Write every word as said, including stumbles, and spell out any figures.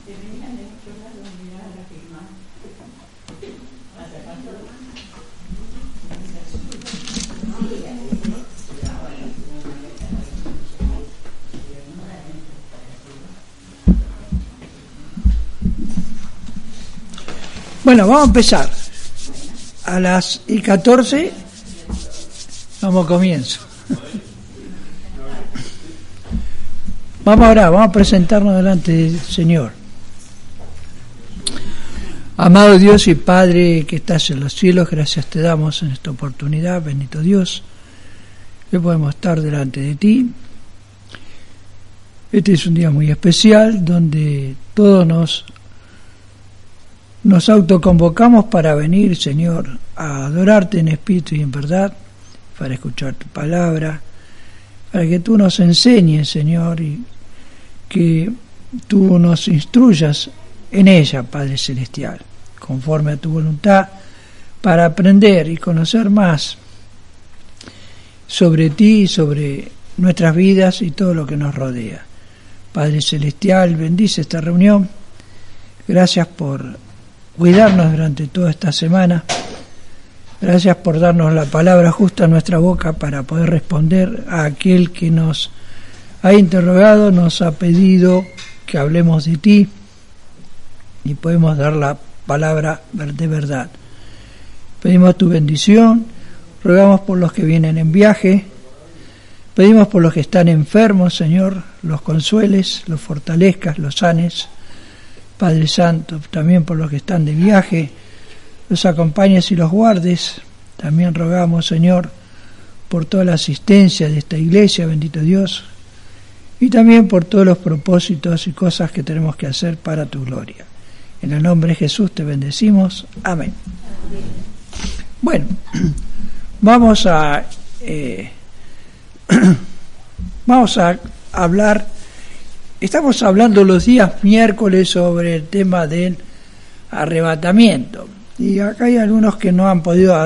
Bueno, vamos a empezar. A las y catorce vamos a comienzo. Vamos ahora, vamos a presentarnos delante del Señor. Amado Dios y Padre que estás en los cielos, gracias te damos en esta oportunidad, bendito Dios, que podemos estar delante de ti. Este es un día muy especial donde todos nos Nos autoconvocamos para venir, Señor, a adorarte en espíritu y en verdad, para escuchar tu palabra, para que tú nos enseñes, Señor, y que tú nos instruyas en ella, Padre Celestial, conforme a tu voluntad, para aprender y conocer más sobre ti, sobre nuestras vidas y todo lo que nos rodea. Padre Celestial, bendice esta reunión. Gracias por cuidarnos durante toda esta semana. Gracias por darnos la palabra justa en nuestra boca para poder responder a aquel que nos ha interrogado, nos ha pedido que hablemos de ti y podemos dar la palabra de verdad. Pedimos tu bendición, rogamos por los que vienen en viaje, pedimos por los que están enfermos, Señor, los consueles, los fortalezcas, los sanes. Padre Santo, también por los que están de viaje, los acompañes y los guardes. También rogamos, Señor, por toda la asistencia de esta iglesia, bendito Dios, y también por todos los propósitos y cosas que tenemos que hacer para tu gloria. En el nombre de Jesús te bendecimos. Amén. Amén. Bueno, vamos a eh, vamos a hablar. Estamos hablando los días miércoles sobre el tema del arrebatamiento. Y acá hay algunos que no han podido